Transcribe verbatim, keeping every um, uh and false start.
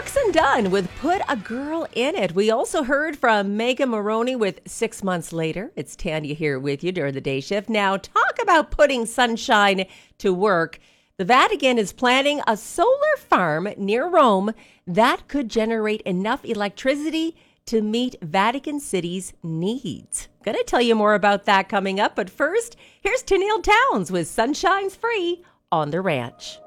Brooks and Dunn with Put a Girl in It. We also heard from Megan Moroney with Six Months Later. It's Tanya here with you during the day shift. Now, talk about putting sunshine to work. The Vatican is planning a solar farm near Rome that could generate enough electricity to meet Vatican City's needs. Going to tell you more about that coming up, but first, here's Tennille Townes with Sunshine's Free on the Ranch.